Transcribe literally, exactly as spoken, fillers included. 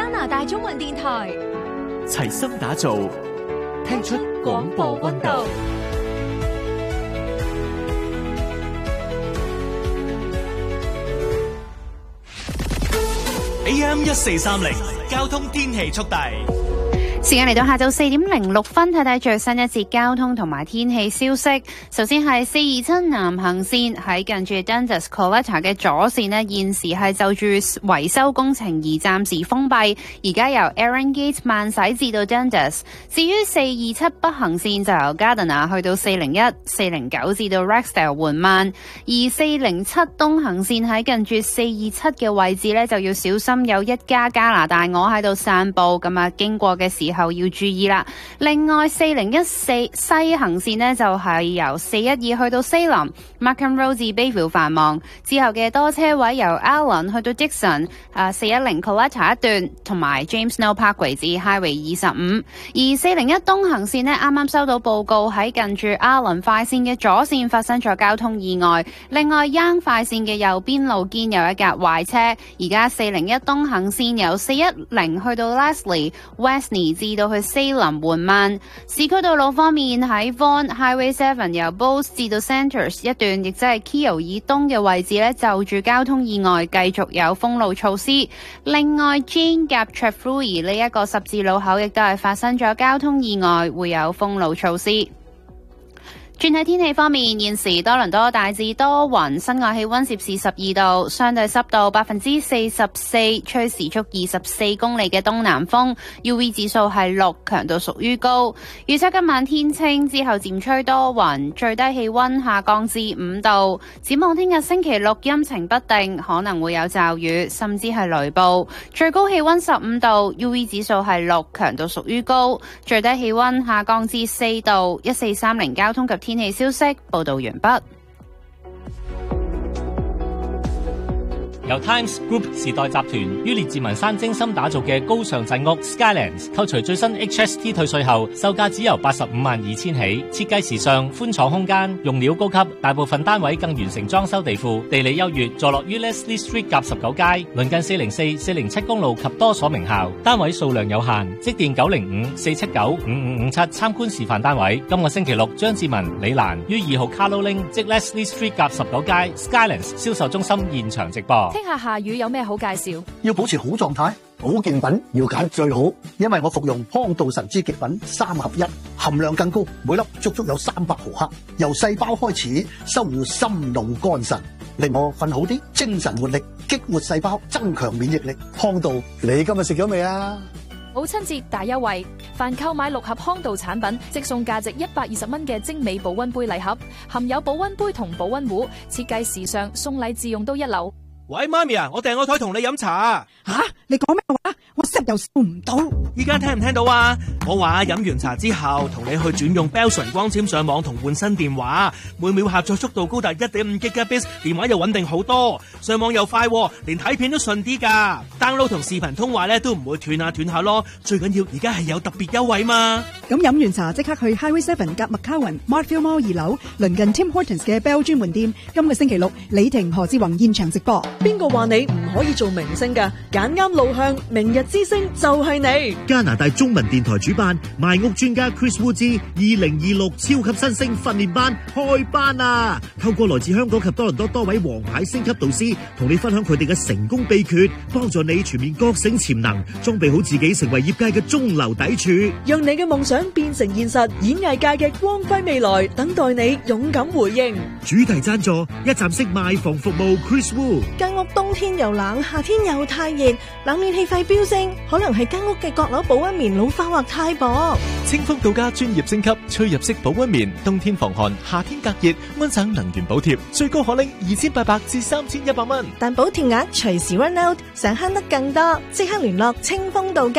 加拿大中文電台， 齊心打造，聽出廣播溫度。A M 一四三零交通天氣速遞。 時間嚟到下晝四點零六分，睇睇最新一節交通同埋天氣消息。首先係四二七南行線喺近住 Dundas Collector 嘅左線呢，現時係就住維修工程而暫時封閉，而家由 Aaron Gate 慢駛至到 Dundas。至於四二七北行線就由 Gardiner 去到四零一、四零九至到 Rexdale 緩慢，而四零七東行線喺近住四二七嘅位置呢，就要小心有一家加拿大鵝喺度散步，咁啊經過嘅時候後要注意啦。另外四零一四西行線呢，就係由四一二去到 Salem Markham Road 至 Bayview 繁忙，之後嘅多車位由 Allen 去到 Dixon 啊四一零 Collector 一段，同埋 James Snow Parkway 至 Highway 二十五。而四零一東行線呢，啱啱收到報告喺近住 Allen 快線嘅左線發生咗交通意外，另外 Yonge 快線嘅右邊路肩有一架壞車，而家四零一東行線由四一零去到 Leslie Westney 至到去西林緩慢。市區道路方面喺 Vaughan Highway 七由 Bowes 至到 Centers 一段，亦即係 Keele 以東嘅位置呢，就住交通意外繼續有封路措施。另外 Jane 夾 Trafalgar 呢一個十字路口亦都係發生咗交通意外，會有封路措施。轉喺天氣方面，現時多倫多大致多雲，室外氣溫攝氏十二度，相對濕度百分之四十四，吹時速二十四公里嘅東南風 ，U V 指數係六，強度屬於高。預測今晚天清之後漸吹多雲，最低氣溫下降至五度。展望聽日星期六陰晴不定，可能會有驟雨，甚至係雷暴。最高氣溫十五度 ，U V 指數係六，強度屬於高。最低氣溫下降至四度。一四三零交通及天氣消息報道完畢。 由 Times Group 時代集團於列治文山精心打造嘅高尚鎮屋 Skylands， 扣除最新 H S T 退稅後，售價只由八十五萬二千起。設計時尚，寬敞空間，用料高級，大部分單位更完成裝修地庫。地理優越，坐落於 Leslie Street 夾十九街，鄰近四零四、四零七公路及多所名校。單位數量有限，即電九零五四七九五五五七參觀示範單位。今個星期六，張志文、李蘭於二號 Carlo Link 即 Leslie Street 夾十九街 Skylands 銷售中心現場直播。 聽下下雨有咩好介紹？ 要保持好狀態，保健品要揀最好，因為我服用康道神之極品三合一，含量更高，每粒足足有三百毫克，由細胞開始修護心腦肝腎，令我瞓好啲，精神活力，激活細胞，增強免疫力。康道，你今日食咗未啊？ 母親節大優惠，凡購買六盒康道產品，即送價值一百二十蚊嘅精美保溫杯禮盒，含有保溫杯同保溫壺，設計時尚，送禮自用都一流。 喂，媽咪啊，我訂個台同你飲茶啊！ 吓，你講咩話？我食又收唔到。 依家聽唔聽到啊？我話飲完茶之後，同你去轉用 Bell 純光纖上網同換新電話，每秒下載速度高達 一點五 Gigabits， 電話又穩定好多，上網又快，連睇片都順啲噶。download 同視頻通話咧都唔會斷下斷下咯。最緊要而家係有特別優惠嘛。 咁飲完茶即刻去 Highway 七夾 McCowan Markfield Mall 二樓，鄰近 Tim Hortons 嘅 Bell 專門店。今個星期六，李婷、何志宏現場直播。 邊個話你唔可以做明星㗎？揀啱路向，明日之星就係你。 加拿大中文電台主辦賣屋專家 Chris Wu 之二零二六超級新星訓練班開班啊！透過來自香港及多倫多多位王牌星級導師，同你分享佢哋嘅成功秘訣，幫助你全面覺醒潛能，裝備好自己成為業界嘅中流砥柱， 讓你嘅夢想變成現實。演藝界嘅光輝未來等待你勇敢回應。 主題贊助一站式賣房服務 Chris Wu。 間屋冬天又冷，夏天又太熱，冷暖氣費飆升，可能係間屋嘅閣樓保溫棉老化或太薄。 清風到家專業升級，吹入式保溫棉，冬天防寒，夏天隔熱，溫省能源補貼，最高可拎二千八百至三千一百蚊， 但補貼額隨時 run out，想慳得更多，即刻聯絡清風到家。